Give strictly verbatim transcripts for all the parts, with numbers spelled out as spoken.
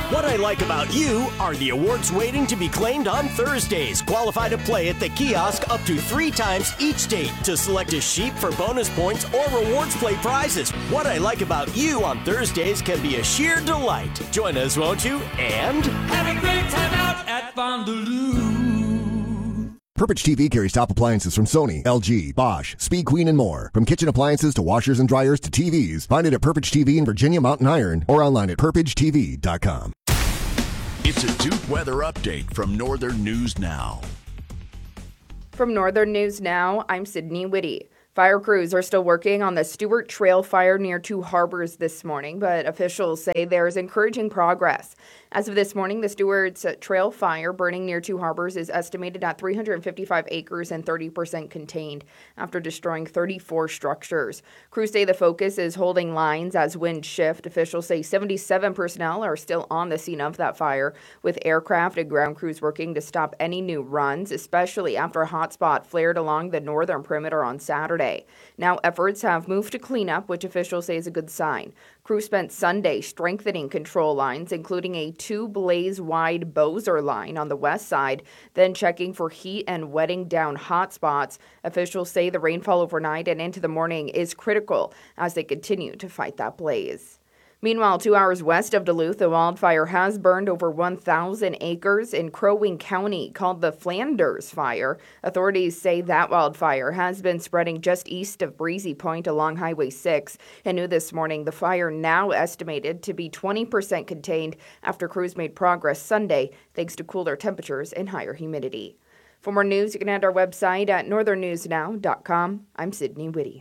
What I Like About You are the awards waiting to be claimed on Thursdays. Qualify to play at the kiosk up to three times each date to select a sheep for bonus points or rewards play prizes. What I Like About You on Thursdays can be a sheer delight. Join us, won't you? And have a great time out at Fondaloo. Purpose T V carries top appliances from Sony, L G, Bosch, Speed Queen, and more. From kitchen appliances to washers and dryers to T Vs, find it at Purpose T V in Virginia Mountain Iron or online at purpage t v dot com. It's a Duke weather update from Northern News Now. From Northern News Now, I'm Sydney Whitty. Fire crews are still working on the Stewart Trail fire near Two Harbors this morning, but officials say there is encouraging progress. As of this morning, the Stewart's Trail fire burning near Two Harbors is estimated at three hundred fifty-five acres and thirty percent contained after destroying thirty-four structures. Crews say the focus is holding lines as winds shift. Officials say seventy-seven personnel are still on the scene of that fire, with aircraft and ground crews working to stop any new runs, especially after a hotspot flared along the northern perimeter on Saturday. Now efforts have moved to cleanup, which officials say is a good sign. Crews spent Sunday strengthening control lines, including a two-blaze-wide Bozer line on the west side, then checking for heat and wetting down hot spots. Officials say the rainfall overnight and into the morning is critical as they continue to fight that blaze. Meanwhile, two hours west of Duluth, a wildfire has burned over one thousand acres in Crow Wing County called the Flanders Fire. Authorities say that wildfire has been spreading just east of Breezy Point along Highway six. And new this morning, the fire now estimated to be twenty percent contained after crews made progress Sunday thanks to cooler temperatures and higher humidity. For more news, you can head to our website at northern news now dot com. I'm Sydney Whitty.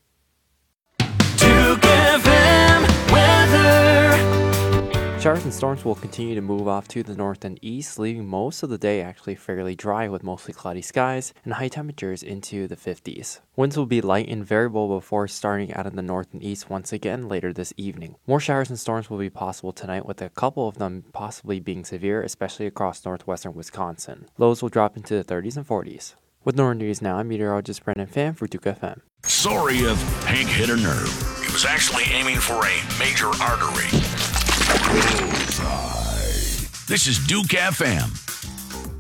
Duke F M weather. Showers and storms will continue to move off to the north and east, leaving most of the day actually fairly dry with mostly cloudy skies and high temperatures into the fifties. Winds will be light and variable before starting out in the north and east once again later this evening. More showers and storms will be possible tonight, with a couple of them possibly being severe, especially across northwestern Wisconsin. Lows will drop into the thirties and forties. With Northern News Now, I'm meteorologist Brendan Pham for Duke F M. Sorry if Hank hit a nerve. He was actually aiming for a major artery. This is Duke F M.